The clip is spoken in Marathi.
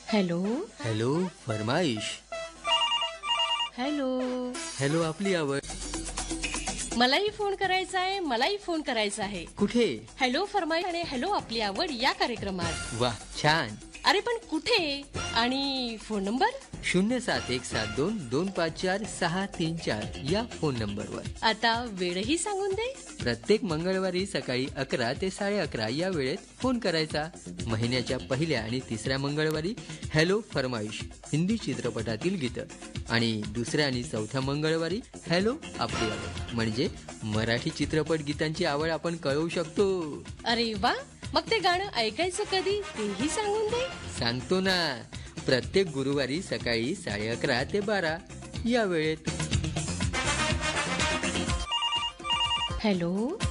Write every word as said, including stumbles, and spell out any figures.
Hello hello फरमाईश. हॅलो हॅलो आपली आवड. मलाही फोन करायचा आहे मलाही फोन करायचा आहे. कुठे? हॅलो फरमाईश आणि हॅलो आपली आवड या कार्यक्रमात. वा छान. अरे पण कुठे आणि फोन नंबर? शून्य सात एक सात दोन दोन पाच चार सहा तीन चार या फोन नंबरवर. आता वेळही सांगून दे. प्रत्येक मंगळवारी सकाळी अकरा ते साडे अकरा या वेळेत फोन करायचा. महिन्याच्या पहिल्या आणि तिसऱ्या मंगळवारी हॅलो फरमाईश हिंदी चित्रपटातील गीतं आणि दुसऱ्या आणि चौथ्या मंगळवारी हॅलो आपली आवड म्हणजे मराठी चित्रपट गीतांची आवड आपण कळवू शकतो. अरे वा, मग ते गाणं ऐकायचं कधी तेही सांगून दे. सांगतो ना, प्रत्येक गुरुवारी सकाळी साडे अकरा ते बारा या वेळेत. हॅलो